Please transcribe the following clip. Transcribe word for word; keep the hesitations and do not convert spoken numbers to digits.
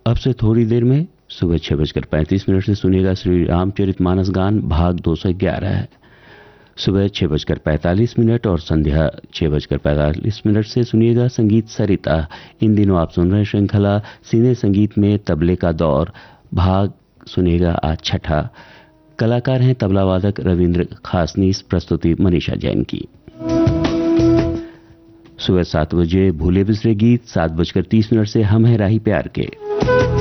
अब से थोड़ी देर में सुबह छह बजकर पैंतीस मिनट से सुनिएगा श्री रामचरितमानस गान भाग दो सौ ग्यारह है। सुबह छह बजकर पैंतालीस मिनट और संध्या छह बजकर पैंतालीस मिनट से सुनिएगा संगीत सरिता। इन दिनों आप सुन रहे श्रृंखला सिने संगीत में तबले का दौर, भाग सुनिएगा आज छठा। कलाकार हैं तबला वादक रविंद्र खासनीस, प्रस्तुति मनीषा जैन की। सुबह सात बजे भूले बिसरे गीत, सात बजकर तीस मिनट से हम हैं राही प्यार के।